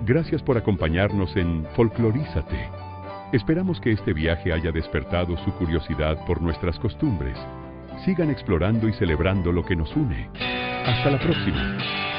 Gracias por acompañarnos en Folclorízate. Esperamos que este viaje haya despertado su curiosidad por nuestras costumbres. Sigan explorando y celebrando lo que nos une. Hasta la próxima.